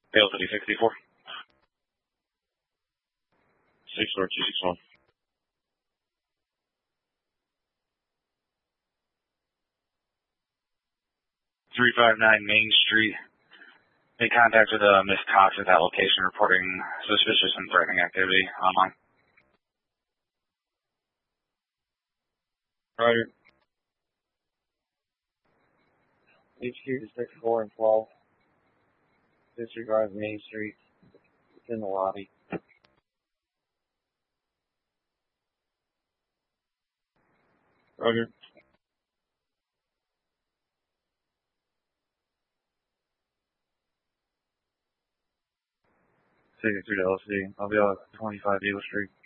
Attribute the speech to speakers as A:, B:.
A: Velocity 64. 64261. 359 Main Street. Made contact with Miss Cox at that location reporting suspicious and threatening activity online.
B: Roger. HQ District 4 and 12. Disregard Main Street. It's in the lobby. Roger. 63 LC. I'll be out at 25 Eagle Street.